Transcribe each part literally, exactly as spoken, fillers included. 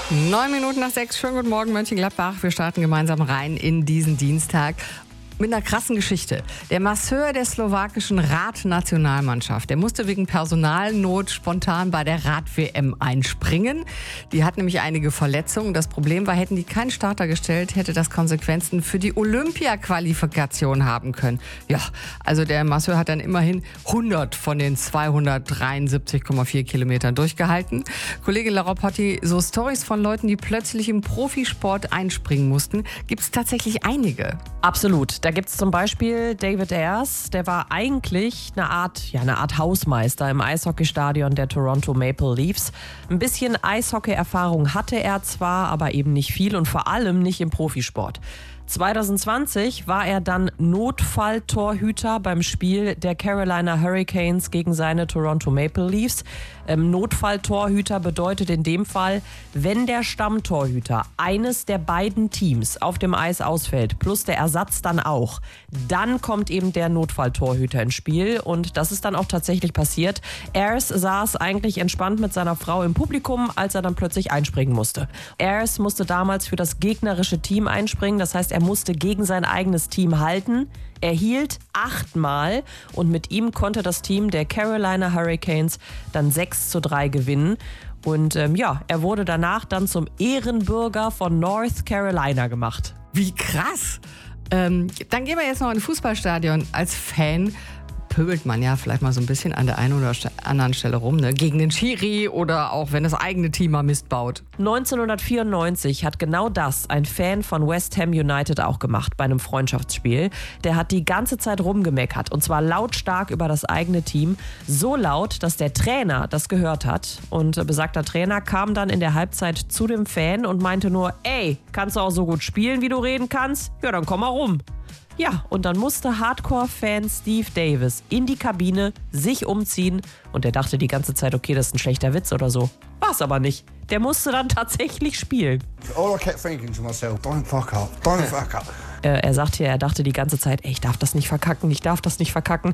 Neun Minuten nach sechs. Schönen guten Morgen, Mönchengladbach. Wir starten gemeinsam rein in diesen Dienstag. Mit einer krassen Geschichte. Der Masseur der slowakischen Radnationalmannschaft, der musste wegen Personalnot spontan bei der Rad-W M einspringen. Die hat nämlich einige Verletzungen. Das Problem war, hätten die keinen Starter gestellt, hätte das Konsequenzen für die Olympia-Qualifikation haben können. Ja, also der Masseur hat dann immerhin hundert von den zweihundertdreiundsiebzig Komma vier Kilometern durchgehalten. Kollege Lara Potti, so Storys von Leuten, die plötzlich im Profisport einspringen mussten, gibt es tatsächlich einige. Absolut. Da gibt es zum Beispiel David Ayres, der war eigentlich eine Art, ja, eine Art Hausmeister im Eishockeystadion der Toronto Maple Leafs. Ein bisschen Eishockey-Erfahrung hatte er zwar, aber eben nicht viel und vor allem nicht im Profisport. zwanzig zwanzig war er dann Notfalltorhüter beim Spiel der Carolina Hurricanes gegen seine Toronto Maple Leafs. Ähm, Notfalltorhüter bedeutet in dem Fall, wenn der Stammtorhüter eines der beiden Teams auf dem Eis ausfällt, plus der Ersatz dann auch, dann kommt eben der Notfalltorhüter ins Spiel und das ist dann auch tatsächlich passiert. Ayres saß eigentlich entspannt mit seiner Frau im Publikum, als er dann plötzlich einspringen musste. Ayres musste damals für das gegnerische Team einspringen, das heißt, er musste gegen sein eigenes Team halten. Er hielt achtmal und mit ihm konnte das Team der Carolina Hurricanes dann sechs zu drei gewinnen. Und ähm, ja, er wurde danach dann zum Ehrenbürger von North Carolina gemacht. Wie krass! Ähm, dann gehen wir jetzt noch in ein Fußballstadion. Als Fan pöbelt man ja vielleicht mal so ein bisschen an der einen oder anderen Stelle rum, ne? Gegen den Schiri oder auch wenn das eigene Team mal Mist baut. neunzehnhundertvierundneunzig hat genau das ein Fan von West Ham United auch gemacht bei einem Freundschaftsspiel. Der hat die ganze Zeit rumgemeckert und zwar lautstark über das eigene Team. So laut, dass der Trainer das gehört hat. Und besagter Trainer kam dann in der Halbzeit zu dem Fan und meinte nur, ey, kannst du auch so gut spielen, wie du reden kannst? Ja, dann komm mal rum. Ja, und dann musste Hardcore-Fan Steve Davis in die Kabine, sich umziehen und er dachte die ganze Zeit, okay, das ist ein schlechter Witz oder so. War's aber nicht. Der musste dann tatsächlich spielen. All I kept thinking to myself, don't fuck up, don't fuck up. Äh, er sagt hier, er dachte die ganze Zeit, ey, ich darf das nicht verkacken, ich darf das nicht verkacken.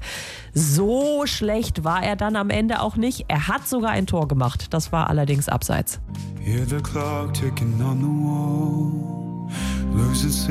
So schlecht war er dann am Ende auch nicht. Er hat sogar ein Tor gemacht, das war allerdings abseits. Hear the clock ticking on the wall, losing